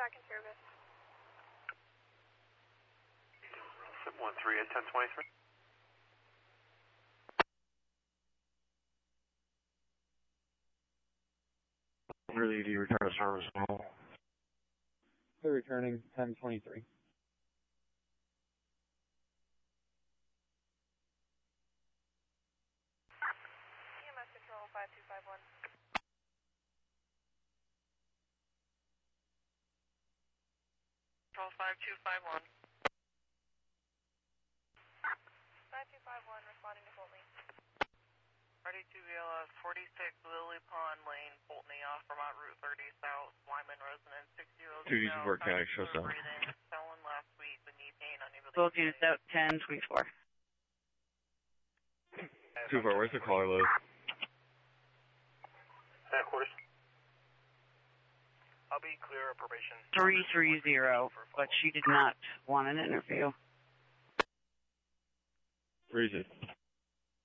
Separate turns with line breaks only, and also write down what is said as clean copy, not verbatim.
back in service.
13 at 1023.
Really, do you return to service now?
They're returning 1023.
EMS Control 5251.
Control 5251.
5251 responding to Fulton.
Ready to VLS 46 Lily Pond Lane, Fulton off Vermont Route 30 South, Wyman resident 6-0.
Duties of work, Connect, show up.
Felon last week with knee pain, unable to.
Both units out 1024.
2-4, where's the caller load?
Headquarters.
I'll be clear of probation.
330, but she did not want an interview.
Where is it?